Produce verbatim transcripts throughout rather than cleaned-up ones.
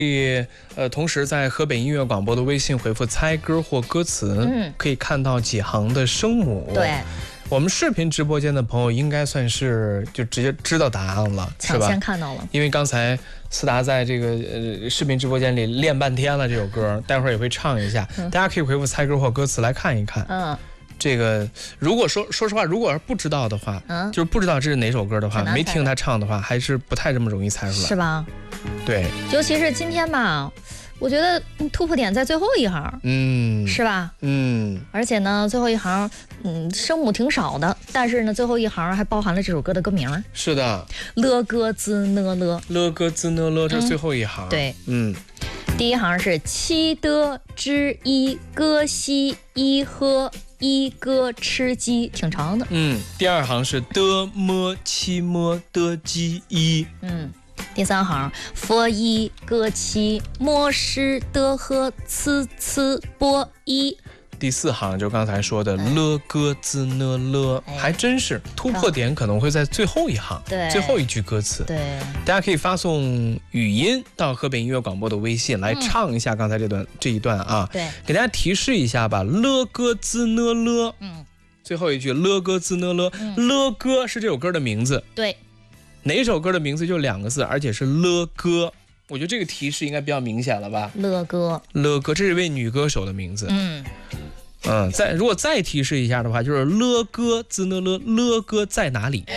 呃，同时在河北音乐广播的微信回复猜歌或歌词，嗯，可以看到几行的声母。 对， 我们视频直播间的朋友应该算是就直接知道答案了，是吧？ 抢先看到了， 因为刚才思达在这个呃视频直播间里练半天了这首歌，待会儿也会唱一下，嗯、大家可以回复猜歌或歌词来看一看。嗯。这个如果说说实话，如果是不知道的话，嗯，就是不知道这是哪首歌的话，没听他唱的话，还是不太这么容易猜出来， 是吧？ 对， 尤其是今天吧，我觉得突破点在最后一行，嗯，是吧？嗯，而且呢，最后一行，嗯，声母挺少的，但是呢，最后一行还包含了这首歌的歌名。 是的， 了歌滋呢了， 了歌滋呢了，这是最后一行。 嗯、对， 嗯。 第一行是七的之一歌西一喝一歌吃鸡，挺长的。 嗯，第二行是的么七么的鸡一。 嗯，第三行佛一歌七莫师的和呲呲波一。 第四行就刚才说的了歌滋呢了，还真是突破点可能会在最后一行， 对， 最后一句歌词。 对， 大家可以发送语音到河北音乐广播的微信来唱一下刚才这段、嗯、这一段啊。 对， 给大家提示一下吧，了歌滋呢了，嗯，最后一句了歌滋呢了，嗯、了歌是这首歌的名字。 对， 哪首歌的名字就两个字，而且是了歌。我觉得这个提示应该比较明显了吧？ 了歌， 了歌，这是一位女歌手的名字。 嗯。 嗯，再如果再提示一下的话，就是了歌滋呢了，了歌在哪里？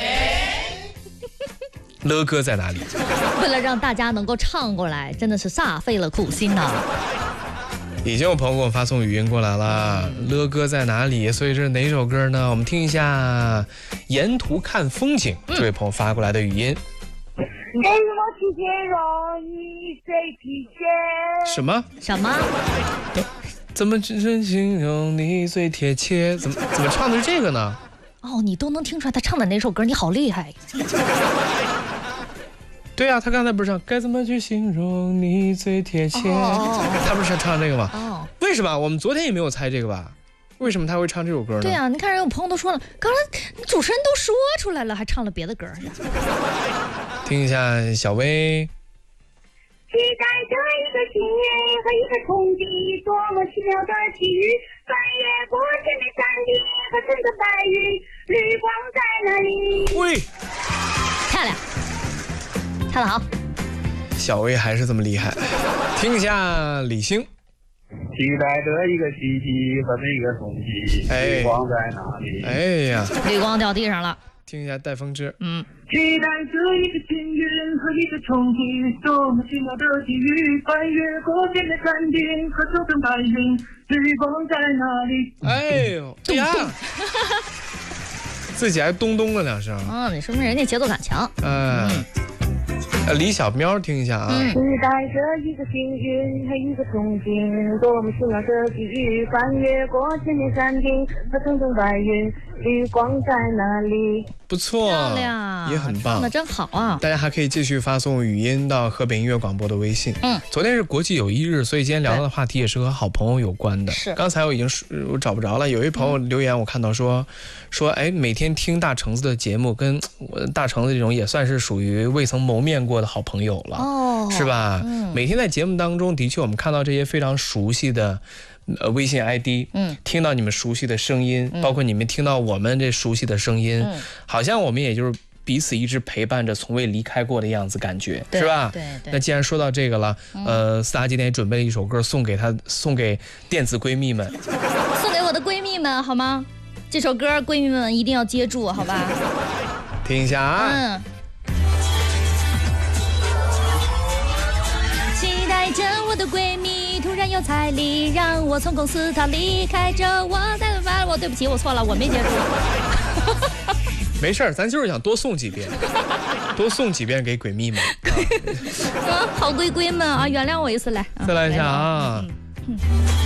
了歌在哪里？ 为了让大家能够唱过来，真的是煞费了苦心呐、啊。 已经有朋友给我发送语音过来了，了歌在哪里？所以这是哪首歌呢？我们听一下《沿途看风景》这位朋友发过来的语音。 给我提前容易最体贴。 什么？ 什么？ 怎么真形容你最贴切？怎么怎么唱的是这个呢？ 哦，你都能听出来他唱的哪首歌，你好厉害！ 对啊，他刚才不是唱该怎么去形容你最贴切？哦、他不是唱这个吗？哦，为什么？我们昨天也没有猜这个吧？为什么他会唱这首歌呢？ 对啊，你看，有朋友都说了，刚才主持人都说出来了，还唱了别的歌。 听一下小薇。 期待着一个幸运和一个冲击，多么奇妙的际遇！翻越过千面山顶和层层白云，绿光在哪里？ 喂， 漂亮，唱得好。 小薇还是这么厉害。听一下李星。 期待着一个奇迹和一个冲击，绿光在哪里？ 哎呀， 绿光掉地上了。 听一下戴风之。 嗯。期待着一个幸运和一个冲击，多么奇妙的际遇！翻越过千面山顶和层层白云，绿光在哪里？ 哎呦，哎呀，自己还咚咚了两声。 啊，你说明人家节奏感强。 嗯。嗯呃，李小喵听一下啊。 期待着一个幸运和一个憧憬，多么奇妙的际遇！翻越过千面山顶和层层白云，绿光在哪里？ 不错， 漂亮， 也很棒， 唱得真好啊！ 大家还可以继续发送语音到河北音乐广播的微信。嗯，昨天是国际友谊日，所以今天聊到的话题也是和好朋友有关的。 是， 刚才我已经我找不着了，有一朋友留言，我看到说、嗯、说，哎，每天听大橙子的节目，跟我大橙子这种也算是属于未曾谋面过的好朋友了，哦，是吧？嗯，每天在节目当中，的确我们看到这些非常熟悉的。呃，微信 I D， 嗯，听到你们熟悉的声音，嗯、包括你们听到我们这熟悉的声音，嗯、好像我们也就是彼此一直陪伴着，从未离开过的样子，感觉是吧？ 对对。 那既然说到这个了，嗯、呃，思达今天也准备了一首歌送给她，送给电子闺蜜们， 送给我的闺蜜们，好吗？这首歌闺蜜们一定要接住，好吧？ 听一下啊。嗯。 期待着我的闺蜜。突然有彩礼，让我从公司逃离开着我，再完我对不起，我错了，我没接住。 没事儿，咱就是想多送几遍，多送几遍给闺蜜们。 啊、好闺闺们啊，原谅我一次，来， 再来一下啊。嗯嗯